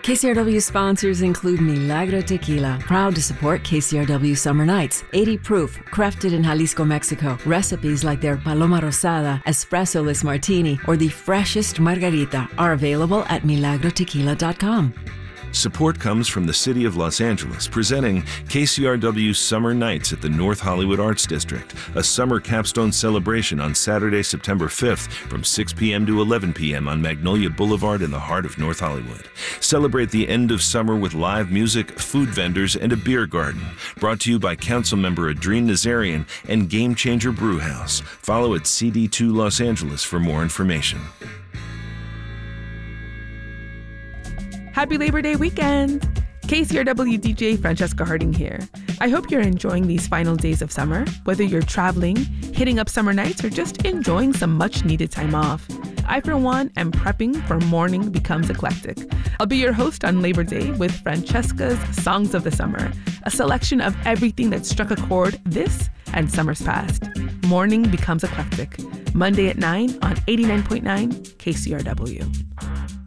KCRW sponsors include Milagro Tequila, proud to support KCRW Summer Nights. 80 proof, crafted in Jalisco, Mexico. Recipes like their Paloma Rosada, Espresso-less Martini, or the freshest Margarita are available at milagrotequila.com. Support comes from the City of Los Angeles, presenting KCRW Summer Nights at the North Hollywood Arts District, a summer capstone celebration on Saturday, September 5th from 6 p.m. to 11 p.m. on Magnolia Boulevard in the heart of North Hollywood. Celebrate the end of summer with live music, food vendors, and a beer garden. Brought to you by Councilmember Adrien Nazarian and Game Changer Brewhouse. Follow at CD2 Los Angeles for more information. Happy Labor Day weekend! KCRW DJ Francesca Harding here. I hope you're enjoying these final days of summer, whether you're traveling, hitting up summer nights, or just enjoying some much-needed time off. I, for one, am prepping for Morning Becomes Eclectic. I'll be your host on Labor Day with Francesca's Songs of the Summer, a selection of everything that struck a chord this and summers past. Morning Becomes Eclectic, Monday at 9 on 89.9 KCRW.